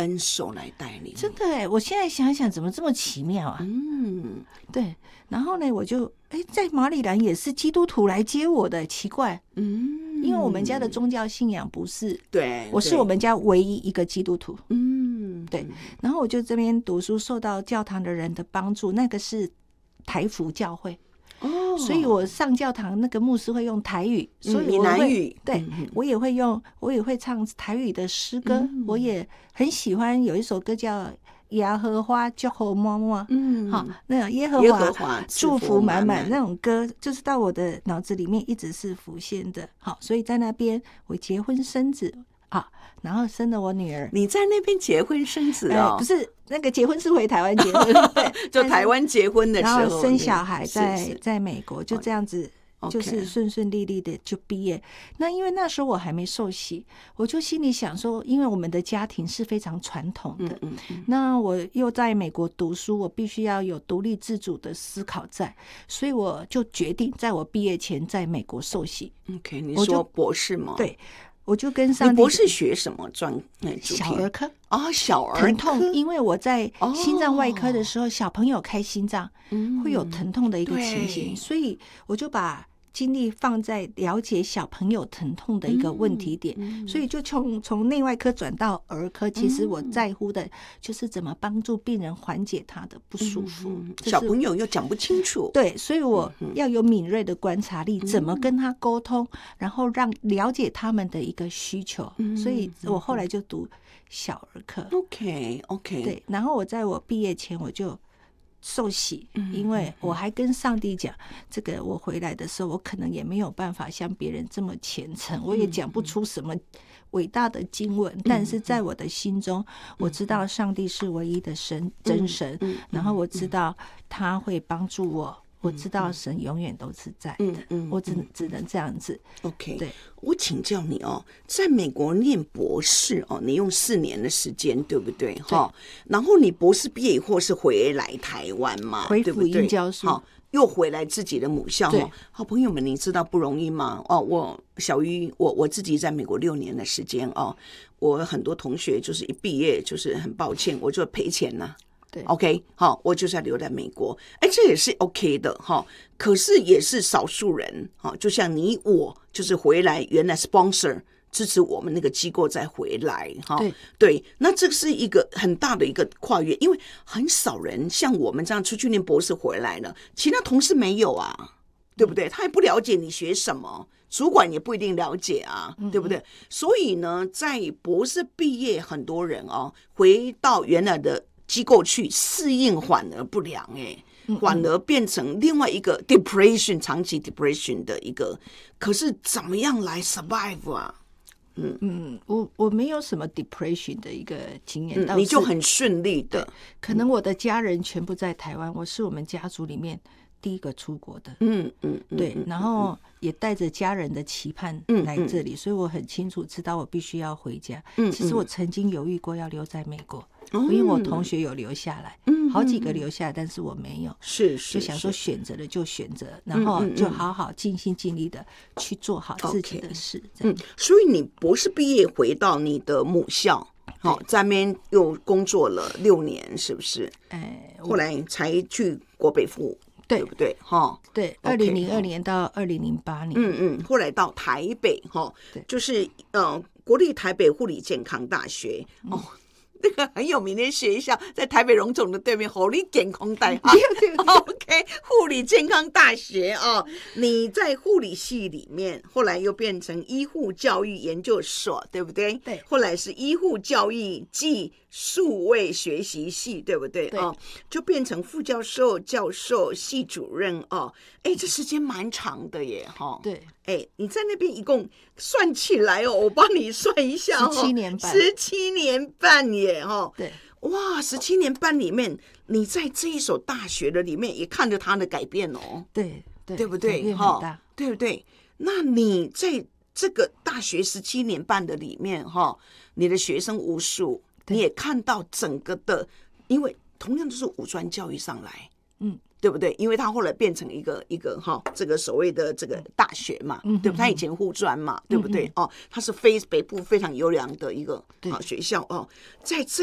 恩手来带领。 真的哎，我现在想想怎么这么奇妙啊。对，然后呢我就在马里兰也是基督徒来接我的，奇怪。因为我们家的宗教信仰不是， 对， 我是我们家唯一一个基督徒。对，然后我就这边读书，受到教堂的人的帮助，那个是台福教会。所以我上教堂那个牧师会用台语，所以我闽南语， 对，我也会唱台语的诗歌。我也很喜欢有一首歌叫耶和华祝福满满，好，那种耶和华祝福满满那种歌，就是到我的脑子里面一直是浮现的。好，所以在那边我结婚生子啊，然后生了我女儿。 你在那边结婚生子哦？ 不是，那个结婚是回台湾结婚，对， 就台湾结婚的时候， 然后生小孩在美国，就这样子。就是顺顺利利的就毕业。那因为那时候我还没受洗，我就心里想说，因为我们的家庭是非常传统的，那我又在美国读书，我必须要有独立自主的思考在，所以我就决定在我毕业前在美国受洗。 OK， 你说博士吗？ 对，我就跟上帝。 你博士学什么专？ 小儿科啊，小儿科疼痛，因为我在心脏外科的时候，小朋友开心脏会有疼痛的一个情形，所以我就把精力放在了解小朋友疼痛的一个问题点，所以就从内外科转到儿科。其实我在乎的就是怎么帮助病人缓解他的不舒服。 小朋友又讲不清楚， 对，所以我要有敏锐的观察力，怎么跟他沟通，然后了解他们的一个需求。所以我后来就读小儿科。 OK， 对，然后我在我毕业前我就受洗，因为我还跟上帝讲，这个我回来的时候，我可能也没有办法像别人这么虔诚，我也讲不出什么伟大的经文，但是在我的心中，我知道上帝是唯一的神，真神，然后我知道他会帮助我。我知道神永远都是在的，我只能这样子。 OK， 对， 我请教你哦，在美国念博士哦，你用4年的时间，对不对？哈，然后你博士毕业以后是回来台湾嘛， 回福音教书， 好，又回来自己的母校哈。好朋友们，你知道不容易吗？哦，我小鱼，我自己在美国6年的时间哦，我很多同学就是一毕业就是很抱歉，我就赔钱了。OK， 好，我就是要留在美国，这也是 OK 的哈。可是也是少数人哈，就像你我，就是回来原来 sponsor 支持我们那个机构再回来哈。对，那这是一个很大的一个跨越，因为很少人像我们这样出去念博士回来了，其他同事没有啊，对不对？他也不了解你学什么。主管也不一定了解啊，对不对？所以呢，在博士毕业，很多人回到原来的机构去适应反而不良，反而变成另外一个 depression 长期 depression 的一个，可是怎么样来 survive 啊？ 我没有什么 depression 的一个经验， 你就很顺利的。 可能我的家人全部在台湾，我是我们家族里面第一个出国的，对，然后也带着家人的期盼来这里，所以我很清楚知道我必须要回家。其实我曾经犹豫过要留在美国，因为我同学有留下来，好几个留下来，但是我没有，就想说选择了就选择，然后就好好尽心尽力的去做好自己的事。 所以你博士毕业回到你的母校，在那边又工作了6年，是不是？后来才去国北附。对不对？ 对，2002年到2008年， 后来到台北就是国立台北护理健康大学那个很有名的学校，在台北荣总的对面，护理健康大学。OK， 护理健康大学你在护理系里面，后来又变成医护教育研究所，对不对？ 对。 后来是医护教育暨数位学习系，对不对？ 对。 就变成副教授、教授、系主任这时间蛮长的耶对。 你在那边一共算起来我帮你算一下 17年半 ，17年半耶对， 哇，17年半里面，你在这一所大学的里面也看着它的改变对不对？对不对？那你在这个大学17年半的里面你的学生无数，你也看到整个的，因为同样都是五专教育上来，对不对？因为他后来变成一个这个所谓的这个大学嘛，对不对？他以前护专嘛，对不对？他是北部非常优良的一个学校在这